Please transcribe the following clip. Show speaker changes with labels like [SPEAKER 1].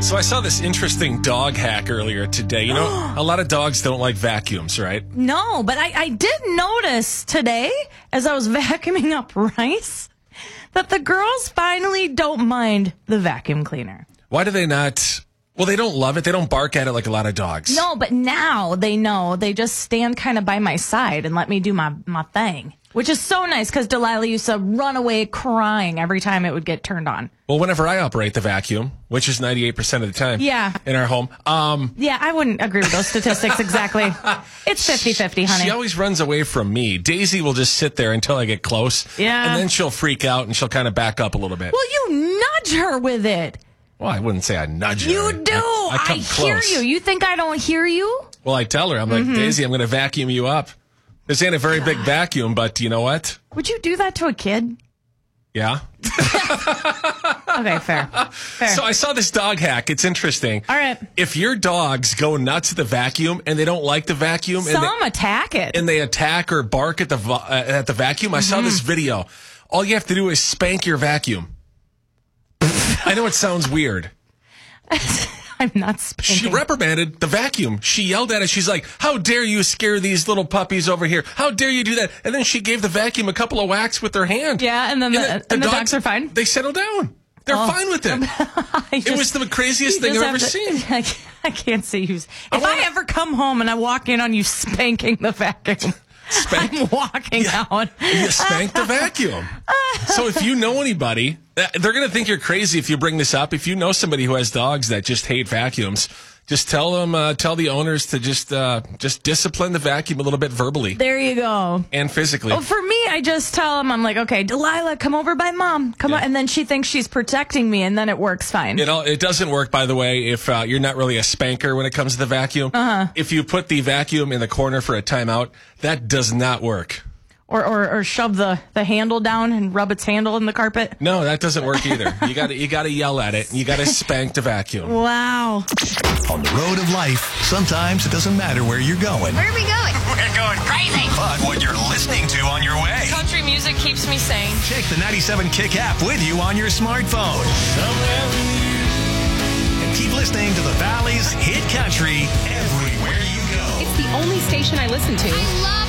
[SPEAKER 1] So I saw this interesting dog hack earlier today. You know, a lot of dogs don't like vacuums, right?
[SPEAKER 2] No, but I did notice today, as I was vacuuming up rice, that the girls finally don't mind the vacuum cleaner.
[SPEAKER 1] Why do they not? Well, they don't love it. They don't bark at it like a lot of dogs.
[SPEAKER 2] No, but now they know. They just stand kind of by my side and let me do my thing, which is so nice because Delilah used to run away crying every time it would get turned on.
[SPEAKER 1] Well, whenever I operate the vacuum, which is 98% of the time in our home.
[SPEAKER 2] Yeah, I wouldn't agree with those statistics exactly. It's 50-50, honey.
[SPEAKER 1] She always runs away from me. Daisy will just sit there until I get close.
[SPEAKER 2] Yeah.
[SPEAKER 1] And then she'll freak out and she'll kind of back up a little bit.
[SPEAKER 2] Well, you nudge her with it.
[SPEAKER 1] Well, I wouldn't say I nudge her.
[SPEAKER 2] You do.
[SPEAKER 1] I come
[SPEAKER 2] hear
[SPEAKER 1] close.
[SPEAKER 2] you. You think I don't hear you?
[SPEAKER 1] Well, I tell her, I'm like, Daisy, I'm going to vacuum you up. This ain't a very big vacuum, but you know what?
[SPEAKER 2] Would you do that to a kid?
[SPEAKER 1] Yeah.
[SPEAKER 2] Okay, fair.
[SPEAKER 1] So I saw this dog hack. It's interesting.
[SPEAKER 2] All right.
[SPEAKER 1] If your dogs go nuts at the vacuum and they don't like the vacuum,
[SPEAKER 2] Some attack it.
[SPEAKER 1] and they attack or bark at the vacuum, I saw this video. All you have to do is spank your vacuum. I know it sounds weird.
[SPEAKER 2] I'm not spanking.
[SPEAKER 1] She reprimanded the vacuum. She yelled at it. She's like, how dare you scare these little puppies over here? How dare you do that? And then she gave the vacuum a couple of whacks with her hand.
[SPEAKER 2] Yeah, and then the dogs are fine?
[SPEAKER 1] They settle down. They're fine with it. It was the craziest thing I've ever seen.
[SPEAKER 2] I can't see you. If I ever come home and I walk in on you spanking the vacuum, I'm walking out.
[SPEAKER 1] You spank the vacuum. So if you know anybody, they're going to think you're crazy if you bring this up. If you know somebody who has dogs that just hate vacuums, just tell them, tell the owners to just discipline the vacuum a little bit verbally.
[SPEAKER 2] There you go.
[SPEAKER 1] And physically.
[SPEAKER 2] Well, for me, I just tell them, I'm like, okay, Delilah, come over by mom. Come on. And then she thinks she's protecting me, and then it works fine.
[SPEAKER 1] It doesn't work, by the way, if you're not really a spanker when it comes to the vacuum. If you put the vacuum in the corner for a timeout, that does not work.
[SPEAKER 2] Or shove the handle down and rub its handle in the carpet.
[SPEAKER 1] No, that doesn't work either. You got to yell at it. You got to spank the vacuum.
[SPEAKER 2] Wow.
[SPEAKER 3] On the road of life, sometimes it doesn't matter where you're going.
[SPEAKER 4] Where are we going?
[SPEAKER 5] We're going crazy.
[SPEAKER 3] But what you're listening to on your way.
[SPEAKER 4] Country music keeps me sane.
[SPEAKER 3] Take the 97 Kick app with you on your smartphone. And keep listening to the Valley's Hit Country everywhere you go.
[SPEAKER 6] It's the only station I listen to.
[SPEAKER 4] I love